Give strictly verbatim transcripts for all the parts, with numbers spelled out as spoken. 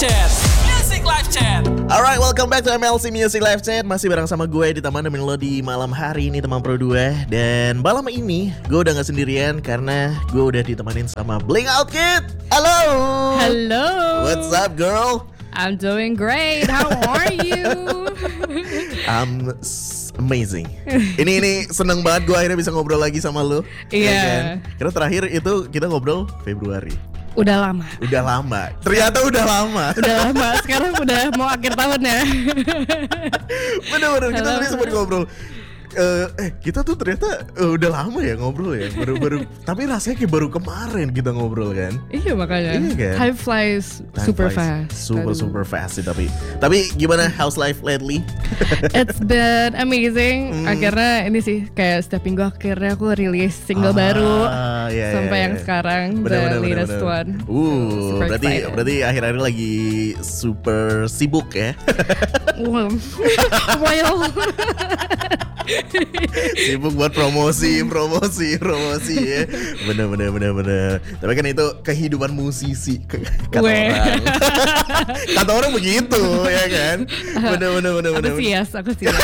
Chat. Music Live Chat. Alright, welcome back to M L C Music Live Chat. Masih bareng sama gue di Taman Nemenin lo di malam hari ini, teman Pro dua. Dan malam ini gue udah gak sendirian karena gue udah ditemanin sama Bling Out Kid. Halo. Hello. What's up, girl? I'm doing great. How are you? I'm s- amazing. Ini ini seneng banget gue akhirnya bisa ngobrol lagi sama lo. Iya. Ya kan? Karena terakhir itu kita ngobrol Februari. Udah lama. Udah lama. Ternyata udah lama. Udah lama. Sekarang udah mau akhir tahun ya. Bener-bener kita Halo. tadi sempat ngobrol. Eh, eh kita tuh ternyata eh, udah lama ya ngobrol ya. Baru-baru. Tapi rasanya kayak baru kemarin kita ngobrol kan. Iya makanya. Iya kan? Time flies Time super flies fast. Super Aduh. super fast sih tapi. Tapi gimana house life lately? It's been amazing. Hmm. Akhirnya ini sih kayak setiap minggu akhirnya aku rilis single Ah, baru. iya, Sampai iya, yang iya. sekarang Bener, the bener, bener, latest bener. one. Uh, Super berarti excited. berarti akhir-akhir lagi super sibuk ya. Wow. Well. Sibuk buat promosi, promosi, promosi ya. Bener, bener, bener, bener. Tapi kan itu kehidupan musisi k- kata Weh. orang. Kata orang begitu ya kan. Bener, bener, bener, bener. Aku sias, aku sias.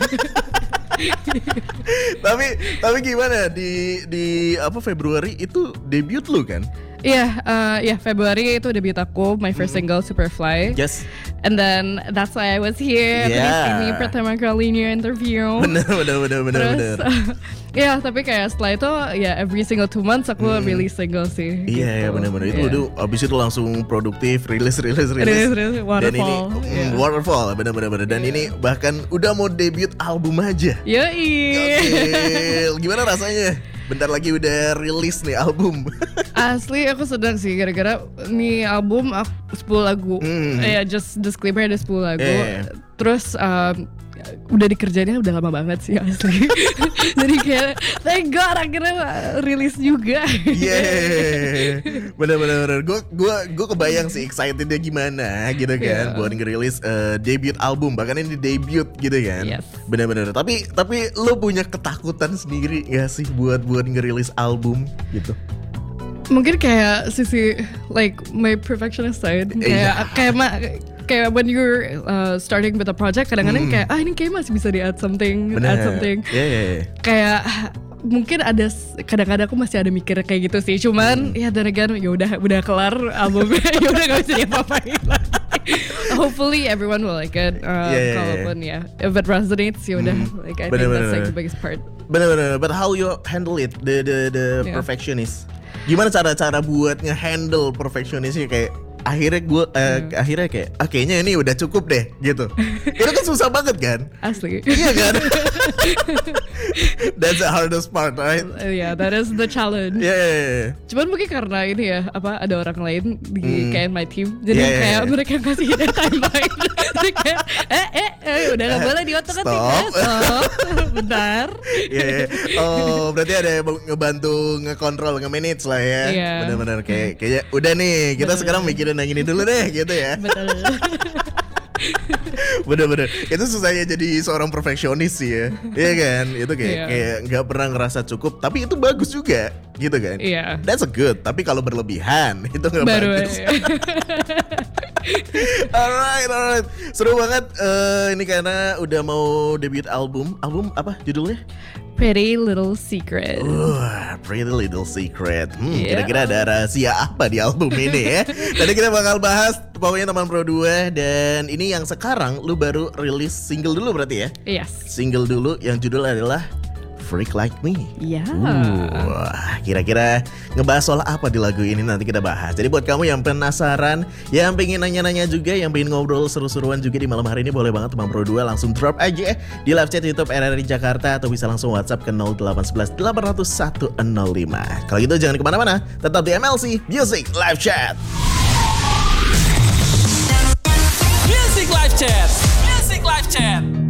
tapi tapi gimana di di apa Februari itu debut lu kan? Iya, uh, ya Februari itu debut aku, my first single Superfly. Yes. And then that's why I was here. Yeah. Ini pertama kali ini interview. Bener, bener, bener, bener, Terus, bener. ya tapi kayak setelah itu ya every single two months aku release single sih. Iya, iya, gitu. bener-bener itu Iya. udah abis itu langsung produktif, rilis, rilis, rilis. Rilis, rilis, Dan ini Waterfall, mm, iya. Waterfall, bener-bener, bener. Dan ini bahkan udah mau debut album aja. Yoi. Gokil. Gimana rasanya? Bentar lagi udah rilis nih album. Asli aku sedang sih gara-gara nih album aku sepuluh lagu. Hmm. Ya just disclaimer ada sepuluh lagu. Iya. Terus um, udah dikerjainnya udah lama banget sih asli. Jadi kayak thank God akhirnya rilis juga. Yeah, bener-bener. Gue gua gua kebayang sih excitednya gimana gitu kan, Yeah. buat ngerilis eh, debut album, bahkan ini debut gitu kan. Yes. Bener-bener. Tapi tapi lo punya ketakutan sendiri gak sih buat buat ngerilis album gitu? Mungkin kayak sisi like my perfectionist side kayak Iya. kayak ma- kayak when you're uh, starting with a project kadang-kadang Hmm. kayak ah ini kayak masih bisa di add something Bener. add something Iya, iya, iya. kayak mungkin ada s- kadang-kadang aku masih ada mikir kayak gitu sih cuman ya dan again ya udah udah kelar albumnya ya udah gak bisa diapa-apain lagi. Hopefully everyone will like it uh, Yeah, yeah, yeah. kalaupun ya if it resonates ya udah like I Bener, think that's bener. like the biggest part. Bener-bener. But how you handle it, the the the Yeah. perfectionist? Gimana cara-cara buat nge-handle perfectionistnya kayak akhirnya gue eh, akhirnya kayak ah, kayaknya ini udah cukup deh gitu. Itu kan susah banget kan? Asli. Iya kan? That's the hardest part, right? Uh, yeah, that is the challenge. Yeah, yeah, yeah. Cuman mungkin karena ini ya apa ada orang lain di Hmm. kayak my team, jadi Yeah, yeah, kayak yeah. mereka kasih dia timeline. Jadi kayak eh eh, eh udah nggak boleh di otak Stop. stop, bentar. Iya, iya. Oh, berarti ada yang ngebantu ngekontrol, nge-manage lah ya. Iya. Bener-bener kayak kayaknya udah nih, kita Betul. sekarang mikirin yang ini dulu deh gitu ya. Betul. Bener-bener. Itu susahnya jadi seorang perfeksionis sih ya. Iya kan? Itu kayak Iya. kayak nggak pernah ngerasa cukup, tapi itu bagus juga gitu kan. Iya. That's a good, tapi kalau berlebihan itu nggak Baru bagus. aja. Alright, alright. Seru banget eh, ini karena udah mau debut album. Album apa judulnya? Pretty Little Secret. Wah, Pretty Little Secret. Hmm, Yeah. kira-kira ada rahasia apa di album ini ya? Tadi kita bakal bahas pokoknya teman Pro dua. Dan ini yang sekarang lu baru rilis single dulu berarti ya? Yes. Single dulu yang judul adalah Freak Like Me. Ya. Wah, kira-kira ngebahas soal apa di lagu ini nanti kita bahas. Jadi buat kamu yang penasaran, yang pengen nanya-nanya juga, yang pengen ngobrol seru-seruan juga di malam hari ini, boleh banget teman Pro dua langsung drop aja di live chat YouTube R R I Jakarta atau bisa langsung WhatsApp ke nol delapan satu satu delapan nol satu nol lima. Kalau gitu jangan kemana-mana, tetap di M L C Music Live Chat. Music Live Chat. Music Live Chat.